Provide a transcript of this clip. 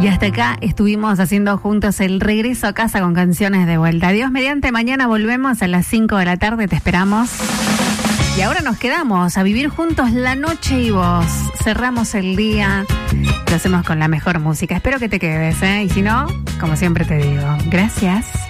Y hasta acá estuvimos haciendo juntos el regreso a casa con canciones de vuelta. Dios mediante, mañana volvemos a las 5 de la tarde, te esperamos. Y ahora nos quedamos a vivir juntos la noche y vos. Cerramos el día, lo hacemos con la mejor música. Espero que te quedes, ¿eh? Y si no, como siempre te digo, gracias.